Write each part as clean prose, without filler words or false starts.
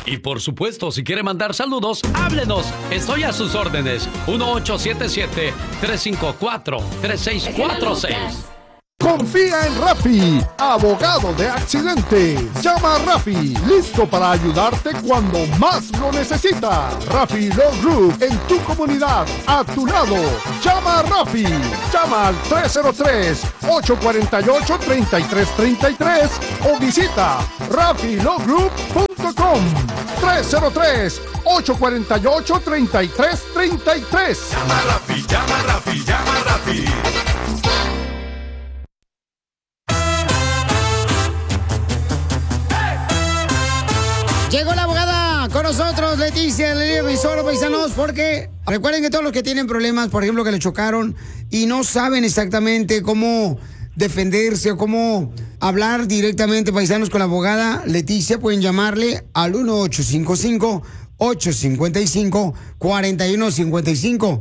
Y por supuesto, si quiere mandar saludos, háblenos. Estoy a sus órdenes. 1877-354-3646. Confía en Rafi, abogado de accidentes. Llama a Rafi, listo para ayudarte cuando más lo necesitas. Rafi Law Group, en tu comunidad, a tu lado. Llama a Rafi. Llama al 303-848-3333 o visita rafilawgroup.com. 303-848-3333. Llama a Rafi, llama a Rafi, llama a Rafi. Llegó la abogada con nosotros, Leticia, el emisor, paisanos, porque recuerden que todos los que tienen problemas, por ejemplo, que le chocaron y no saben exactamente cómo defenderse o cómo hablar directamente, paisanos, con la abogada Leticia, pueden llamarle al 1-855-855-4155.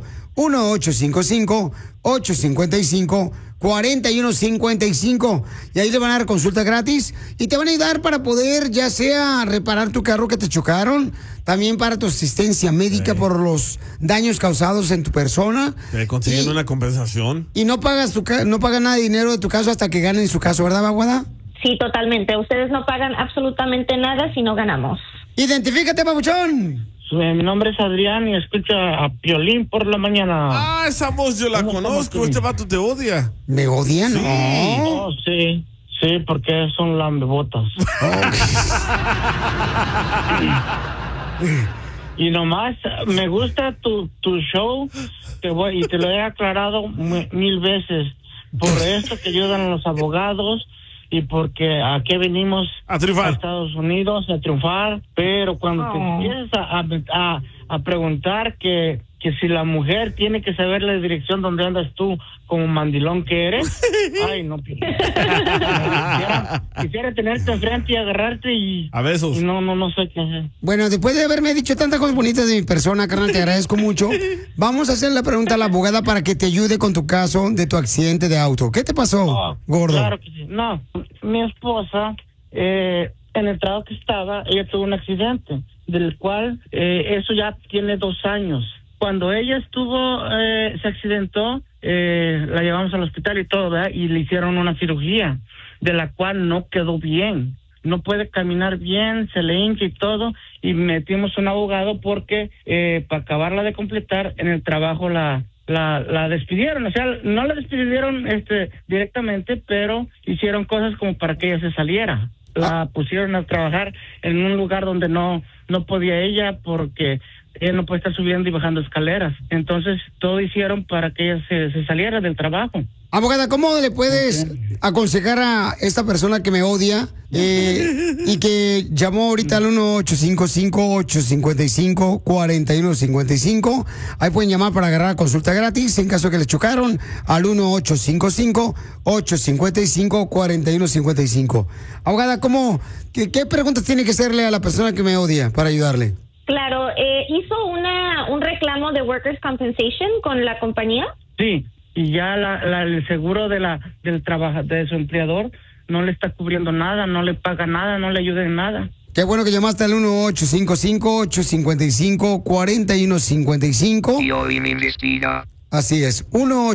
1-855-855-4155. Y ahí le van a dar consulta gratis y te van a ayudar para poder ya sea reparar tu carro que te chocaron, también para tu asistencia médica por los daños causados en tu persona. Consiguiendo una compensación. Y no pagas no pagas nada de dinero de tu caso hasta que ganen su caso, ¿verdad, abogada? Sí, totalmente. Ustedes no pagan absolutamente nada si no ganamos. Identifícate, papuchón. Mi nombre es Adrián y escucha a Piolín por la mañana. Ah, esa voz yo la conozco. Este vato te odia. ¿Me odia? Sí. Oh, sí, porque son lambebotas. Y nomás me gusta tu show, te lo he aclarado 1000 veces. Por esto que ayudan a los abogados y porque aquí venimos a triunfar a Estados Unidos a triunfar, pero cuando te empiezas a preguntar que si la mujer tiene que saber la dirección donde andas tú como mandilón que eres, ay, no, quisiera tenerte enfrente y agarrarte y a besos. Y no sé qué hacer. Bueno, después de haberme dicho tantas cosas bonitas de mi persona, carnal, te agradezco mucho. Vamos a hacer la pregunta a la abogada para que te ayude con tu caso de tu accidente de auto. ¿Qué te pasó, gordo? Claro que sí. No, mi esposa, en el trabajo que estaba, ella tuvo un accidente, del cual eso ya tiene 2 años. Cuando ella se accidentó, la llevamos al hospital y todo, ¿verdad? Y le hicieron una cirugía, de la cual no quedó bien. No puede caminar bien, se le hincha y todo, y metimos un abogado porque para acabarla de completar, en el trabajo la despidieron. O sea, no la despidieron directamente, pero hicieron cosas como para que ella se saliera. La pusieron a trabajar en un lugar donde no podía ella porque ella no puede estar subiendo y bajando escaleras. Entonces, todo hicieron para que ella se saliera del trabajo. Abogada, ¿cómo le puedes aconsejar a esta persona que me odia y que llamó ahorita al 1-855-855-4155? Ahí pueden llamar para agarrar consulta gratis en caso que les chocaron al 1-855-855-4155. Abogada, ¿qué preguntas tiene que hacerle a la persona que me odia para ayudarle? Claro, ¿hizo un reclamo de Workers' Compensation con la compañía? Sí, y ya el seguro de su empleador no le está cubriendo nada, no le paga nada, no le ayuda en nada. Qué bueno que llamaste al 1-855-855-4155. Piolín investiga. Así es,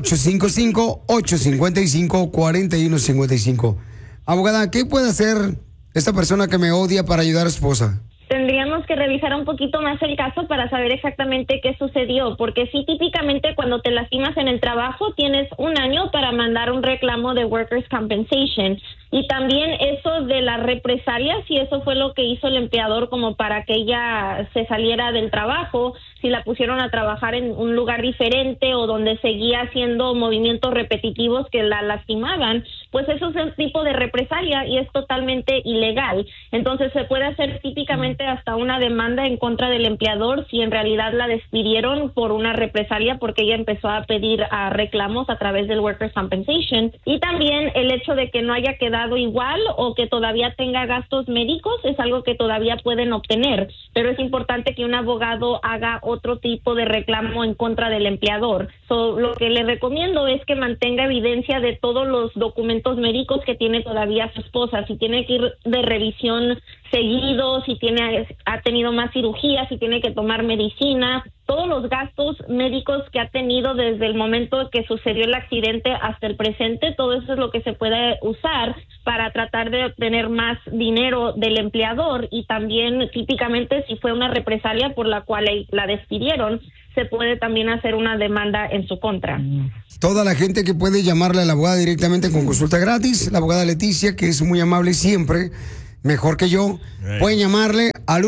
1-855-855-4155. Abogada, ¿qué puede hacer esta persona que me odia para ayudar a su esposa? Tendríamos que revisar un poquito más el caso para saber exactamente qué sucedió, porque sí, típicamente cuando te lastimas en el trabajo tienes 1 año para mandar un reclamo de Workers' Compensation. Y también eso de las represalias, si eso fue lo que hizo el empleador como para que ella se saliera del trabajo, si la pusieron a trabajar en un lugar diferente o donde seguía haciendo movimientos repetitivos que la lastimaban, pues eso es el tipo de represalia y es totalmente ilegal. Entonces se puede hacer típicamente hasta una demanda en contra del empleador si en realidad la despidieron por una represalia porque ella empezó a pedir reclamos a través del Workers' Compensation. Y también el hecho de que no haya quedado abogado igual o que todavía tenga gastos médicos, es algo que todavía pueden obtener, pero es importante que un abogado haga otro tipo de reclamo en contra del empleador. Lo que le recomiendo es que mantenga evidencia de todos los documentos médicos que tiene todavía su esposa, si tiene que ir de revisión seguido, si ha tenido más cirugías, si tiene que tomar medicina, todos los gastos médicos que ha tenido desde el momento que sucedió el accidente hasta el presente, todo eso es lo que se puede usar para tratar de obtener más dinero del empleador, y también típicamente si fue una represalia por la cual la despidieron, se puede también hacer una demanda en su contra. Toda la gente que puede llamarle a la abogada directamente con consulta gratis, la abogada Leticia, que es muy amable siempre, mejor que yo, pueden llamarle al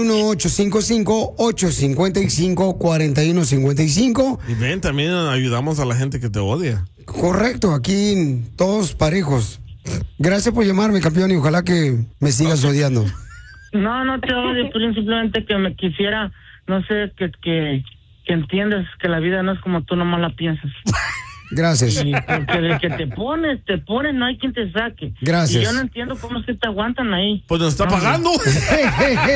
1855-855-4155. Y ven, también ayudamos a la gente que te odia. Correcto, aquí todos parejos. Gracias por llamarme, campeón, y ojalá que me sigas odiando. No te odio, Piolín, simplemente que me quisiera, no sé, que entiendas que la vida no es como tú nomás la piensas. Gracias. Y porque de que te pones, no hay quien te saque. Gracias. Y yo no entiendo cómo es que te aguantan ahí. Pues nos está pagando.